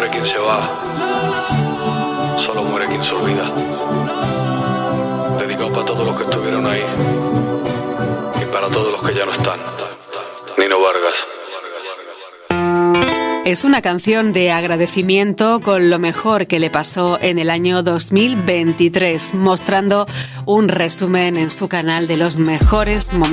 quien se va, solo muere quien se olvida. Dedicado para todos los que estuvieron ahí y para todos los que ya no están. Nino Vargas. Es una canción de agradecimiento con lo mejor que le pasó en el año 2023, mostrando un resumen en su canal de los mejores momentos